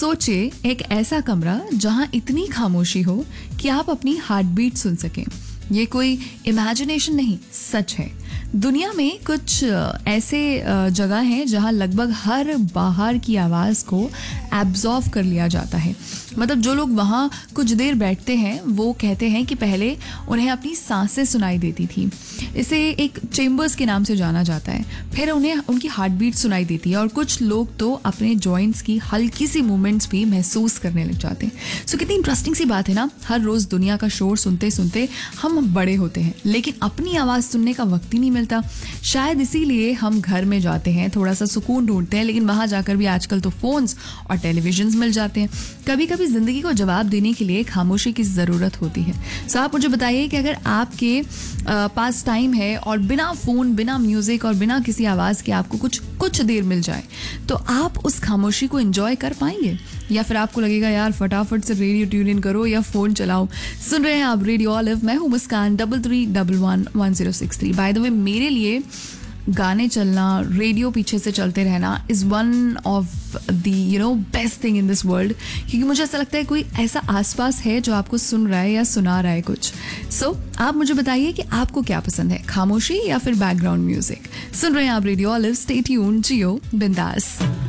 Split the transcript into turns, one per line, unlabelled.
सोचिए एक ऐसा कमरा जहां इतनी खामोशी हो कि आप अपनी हार्ट बीट सुन सकें। ये कोई इमेजिनेशन नहीं, सच है। दुनिया में कुछ ऐसे जगह हैं जहां लगभग हर बाहर की आवाज़ को एब्जॉर्व कर लिया जाता है। मतलब जो लोग वहाँ कुछ देर बैठते हैं वो कहते हैं कि पहले उन्हें अपनी सांसें सुनाई देती थी। इसे एक चेम्बर्स के नाम से जाना जाता है। फिर उन्हें उनकी हार्ट बीट सुनाई देती है और कुछ लोग तो अपने जॉइंट्स की हल्की सी मूवमेंट्स भी महसूस करने लग जाते हैं। सो कितनी इंटरेस्टिंग सी बात है ना। हर रोज़ दुनिया का शोर सुनते सुनते हम बड़े होते हैं, लेकिन अपनी आवाज़ सुनने का वक्त ही नहीं मिलता। शायद इसीलिए हम घर में जाते हैं, थोड़ा सा सुकून ढूंढते हैं, लेकिन वहाँ जाकर भी आजकल तो फ़ोन्स और टेलीविजन्स मिल जाते हैं। कभी कभी ज़िंदगी को जवाब देने के लिए खामोशी की ज़रूरत होती है। सो आप मुझे बताइए कि अगर आपके पास टाइम है और बिना फ़ोन, बिना म्यूज़िक और बिना किसी आवाज़ के आपको कुछ देर मिल जाए, तो आप उस खामोशी को एंजॉय कर पाएंगे, या फिर आपको लगेगा यार फटाफट से रेडियो ट्यून इन करो या फ़ोन चलाओ। सुन रहे हैं आप रेडियो ऑलिव, मैं हूँ मुस्कान। 33111063। बाय द वे, मेरे लिए गाने चलना, रेडियो पीछे से चलते रहना is one of the best thing in this world, क्योंकि मुझे ऐसा लगता है कोई ऐसा आसपास है जो आपको सुन रहा है या सुना रहा है कुछ। सो आप मुझे बताइए कि आपको क्या पसंद है, खामोशी या फिर बैकग्राउंड म्यूजिक। सुन रहे हैं आप रेडियो ऑलिव, स्टे ट्यून्ड, जियो बिंदास।